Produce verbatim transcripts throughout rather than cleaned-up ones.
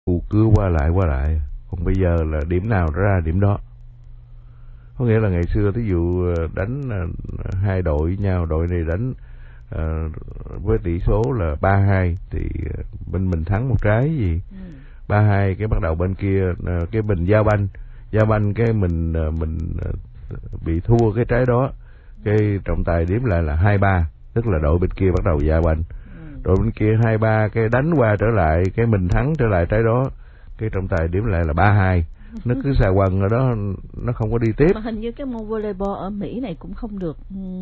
cứ qua lại qua lại. Còn bây giờ là điểm nào ra điểm đó. Có nghĩa là ngày xưa thí dụ đánh hai đội với nhau, đội này đánh uh, với tỷ số là ba hai thì bên mình thắng một trái gì ba ừ. hai, cái bắt đầu bên kia uh, cái mình giao banh giao banh cái mình uh, mình uh, bị thua cái trái đó, cái trọng tài điểm lại là hai ba, tức là đội bên kia bắt đầu giao banh, ừ. đội bên kia hai ba, cái đánh qua trở lại, cái mình thắng trở lại trái đó, cái trọng tài điểm lại là ba hai. Nó cứ xà quần ở đó, nó không có đi tiếp. Mà hình như cái môn volleyball ở Mỹ này cũng không được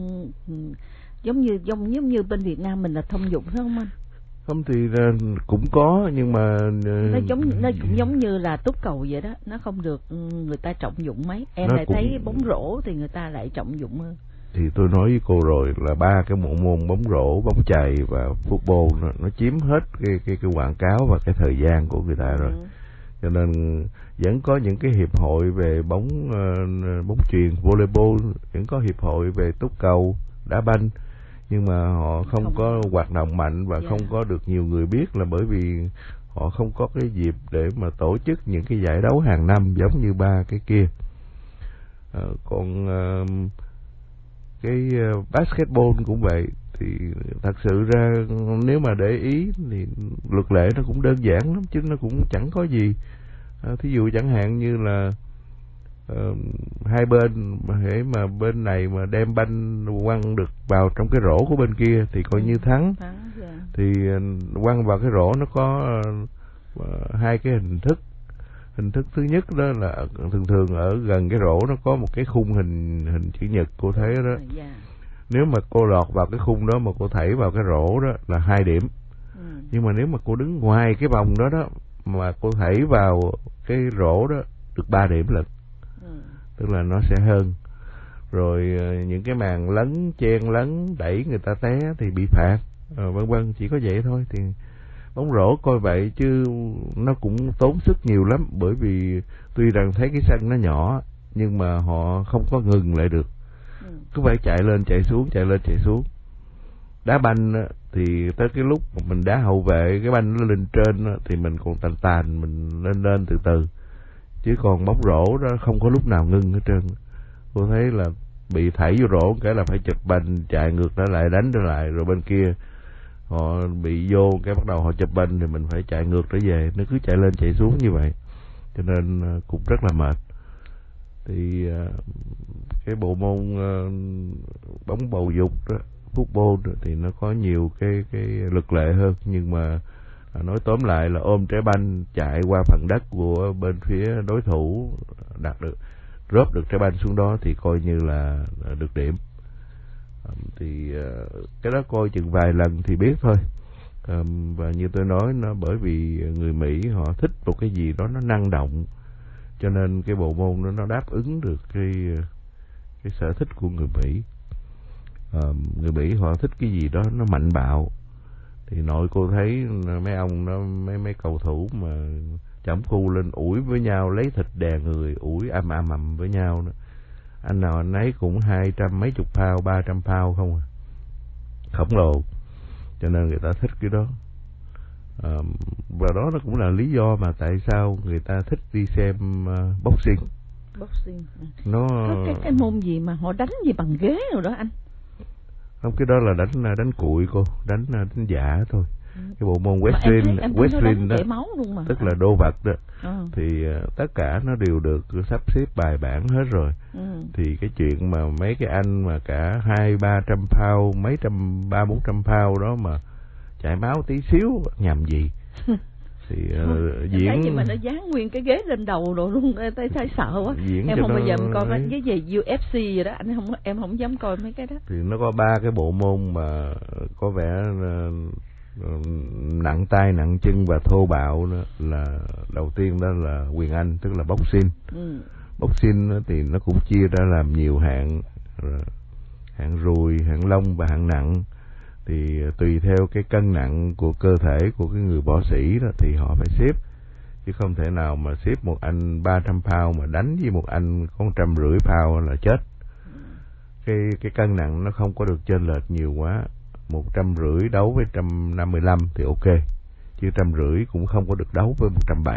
giống như giống giống như bên Việt Nam mình là thông dụng phải không anh? Không thì cũng có, nhưng mà nó giống nó cũng giống như là túc cầu vậy đó, nó không được người ta trọng dụng mấy. Em lại cũng... thấy bóng rổ thì người ta lại trọng dụng hơn. Thì tôi nói với cô rồi là ba cái bộ môn bóng rổ, bóng chày và football nó, nó chiếm hết cái cái cái quảng cáo và cái thời gian của người ta rồi. Ừ. Cho nên vẫn có những cái hiệp hội về bóng uh, bóng chuyền, volleyball, vẫn có hiệp hội về túc cầu, đá banh, nhưng mà họ không, không có hoạt động mạnh và yeah. không có được nhiều người biết, là bởi vì họ không có cái dịp để mà tổ chức những cái giải đấu hàng năm giống như ba cái kia. Uh, còn uh, cái uh, basketball cũng vậy, thì thật sự ra nếu mà để ý thì luật lệ nó cũng đơn giản lắm, chứ nó cũng chẳng có gì. À, thí dụ chẳng hạn như là uh, hai bên mà hễ mà bên này mà đem banh quăng được vào trong cái rổ của bên kia thì coi như thắng. thắng yeah. Thì uh, quăng vào cái rổ nó có uh, hai cái hình thức. Hình thức thứ nhất đó là thường thường ở gần cái rổ nó có một cái khung hình hình chữ nhật, cô thấy đó. Yeah. Nếu mà cô lọt vào cái khung đó mà cô thảy vào cái rổ đó là hai điểm. Ừ. Nhưng mà nếu mà cô đứng ngoài cái vòng đó đó mà cô thảy vào cái rổ đó được ba điểm lận. Ừ. Tức là nó sẽ hơn. Rồi những cái màn lấn, chen lấn, đẩy người ta té thì bị phạt, ờ, vân vân, chỉ có vậy thôi. Thì bóng rổ coi vậy chứ nó cũng tốn sức nhiều lắm, bởi vì tuy rằng thấy cái sân nó nhỏ nhưng mà họ không có ngừng lại được. Ừ. Cứ phải chạy lên chạy xuống, chạy lên chạy xuống. Đá banh thì tới cái lúc mà mình đá hậu vệ, cái banh nó lên trên thì mình còn tàn tàn, mình lên lên từ từ. Chứ còn bóng rổ đó không có lúc nào ngưng hết trơn. Tôi thấy là bị thảy vô rổ cái là phải chụp banh, chạy ngược trở lại, đánh trở lại, rồi bên kia họ bị vô cái bắt đầu họ chụp banh thì mình phải chạy ngược trở về, nó cứ chạy lên chạy xuống như vậy, cho nên cũng rất là mệt. Thì cái bộ môn bóng bầu dục đó, football đó, thì nó có nhiều cái cái luật lệ hơn, nhưng mà nói tóm lại là ôm trái banh chạy qua phần đất của bên phía đối thủ, đạt được drop được trái banh xuống đó thì coi như là được điểm. Thì cái đó coi chừng vài lần thì biết thôi. Và như tôi nói, nó bởi vì người Mỹ họ thích một cái gì đó nó năng động, cho nên cái bộ môn đó nó đáp ứng được cái cái sở thích của người Mỹ. À, người Mỹ họ thích cái gì đó nó mạnh bạo. Thì nội cô thấy mấy ông nó mấy mấy cầu thủ mà chẩm cu lên ủi với nhau, lấy thịt đè người, ủi ầm ầm ầm với nhau đó. Anh nào anh ấy cũng hai trăm mấy chục phao, ba trăm phao không à, khổng lồ, cho nên người ta thích cái đó. À, và đó nó cũng là lý do mà tại sao người ta thích đi xem uh, boxing. Boxing. Nó có cái, cái môn gì mà họ đánh gì bằng ghế rồi đó anh? Không, cái đó là đánh đánh cụi cô, đánh đánh giả thôi. Ừ. Cái bộ môn wrestling, wrestling đó, máu luôn mà. Tức là đô vật đó. Ừ. Thì uh, tất cả nó đều được sắp xếp bài bản hết rồi. Ừ. Thì cái chuyện mà mấy cái anh mà cả hai ba trăm phao, mấy trăm ba bốn trăm phao đó mà chảy máu tí xíu nhầm gì? Thì uh, diễn thấy gì mà nó dán nguyên cái ghế lên đầu rồi luôn, thấy thấy sợ quá. Diễn em không bao giờ em coi mấy cái gì u ép xê vậy đó, anh không em không dám coi mấy cái đó. Thì nó có ba cái bộ môn mà có vẻ uh, nặng tay nặng chân và thô bạo nữa. Là đầu tiên đó là quyền Anh, tức là boxing. Ừ. Boxing thì nó cũng chia ra làm nhiều hạng, hạng rùi, hạng lông và hạng nặng. Thì tùy theo cái cân nặng của cơ thể của cái người võ sĩ đó thì họ phải xếp, chứ không thể nào mà xếp một anh ba trăm pound mà đánh với một anh có một trăm rưỡi pound là chết. Cái cái cân nặng nó không có được chênh lệch nhiều quá, một trăm rưỡi đấu với trăm năm mươi lăm thì ok, chứ trăm rưỡi cũng không có được đấu với một trăm bảy.